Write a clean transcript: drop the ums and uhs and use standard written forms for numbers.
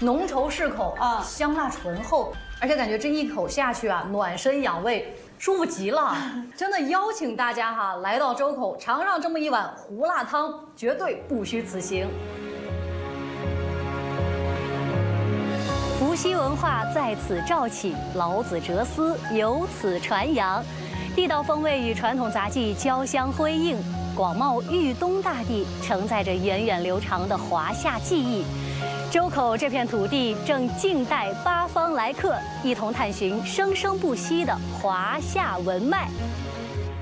浓稠适口啊，香辣醇厚，而且感觉这一口下去啊，暖身养胃，舒服极了。真的邀请大家哈，来到周口尝上这么一碗胡辣汤，绝对不虚此行。伏羲文化在此肇起，老子哲思由此传扬，地道风味与传统杂技交相辉映。广袤豫东大地承载着源远流长的华夏记忆，周口这片土地正静待八方来客，一同探寻生生不息的华夏文脉。